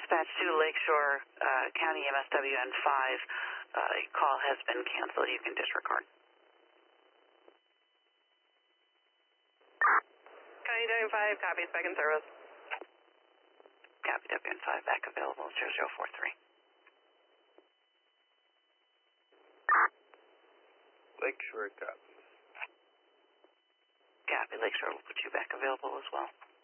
Dispatch to Lakeshore County MSWN 5. Call has been canceled. You can disregard. County WN5, copies, back in service. Copy WN5, back available, 0043. Lakeshore copies. Copy, Lakeshore will put you back available as well.